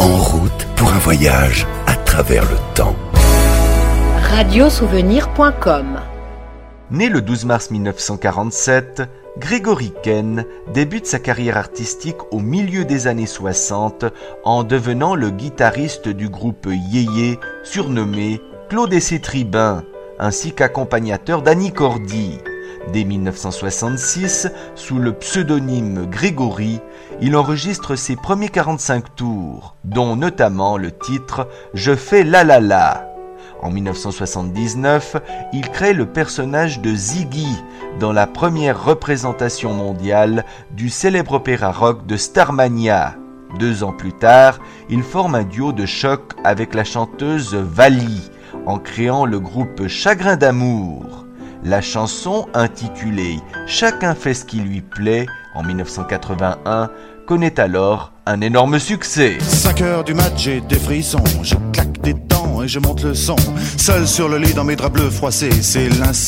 En route pour un voyage à travers le temps. Radiosouvenir.com. Né le 12 mars 1947, Grégory Kane débute sa carrière artistique au milieu des années 60 en devenant le guitariste du groupe Yéyé, surnommé Claude et ses Tribuns, ainsi qu'accompagnateur d'Annie Cordy. Dès 1966, sous le pseudonyme Grégory, il enregistre ses premiers 45 tours, dont notamment le titre « Je fais la la la ». En 1979, il crée le personnage de Ziggy dans la première représentation mondiale du célèbre opéra rock de Starmania. 2 ans plus tard, il forme un duo de choc avec la chanteuse Vali, en créant le groupe Chagrin d'amour. La chanson, intitulée « Chacun fait ce qui lui plaît » en 1981, connaît alors un énorme succès. 5 heures du mat, j'ai des frissons, je claque des dents et je monte le son. Seul sur le lit dans mes draps bleus froissés, c'est l'instant.